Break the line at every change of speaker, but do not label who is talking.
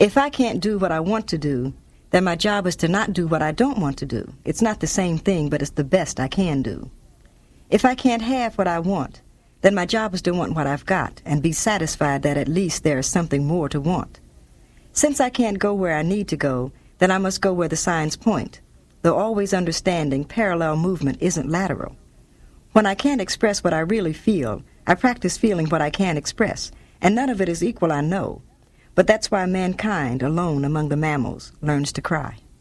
If I can't do what I want to do, then my job is to not do what I don't want to do. It's not the same thing, but it's the best I can do. If I can't have what I want, then my job is to want what I've got and be satisfied that at least there is something more to want. Since I can't go where I need to go, then I must go where the signs point, though always understanding parallel movement isn't lateral. When I can't express what I really feel, I practice feeling what I can't express, and none of it is equal, I know. But that's why mankind, alone among the mammals, learns to cry.